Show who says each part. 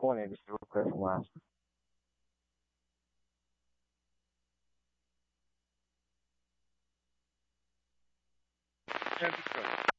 Speaker 1: 20, just real quick from last.
Speaker 2: Yeah, just go.